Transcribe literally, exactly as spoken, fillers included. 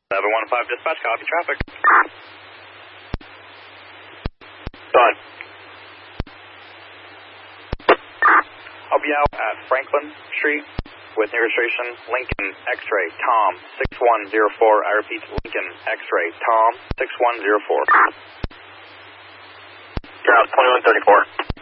seven one five dispatch, copy traffic. Done. I'll be out at Franklin Street with new registration, Lincoln X-ray, Tom, six one zero four. I repeat, Lincoln X-ray, Tom, six one zero four. Ground twenty-one thirty-four.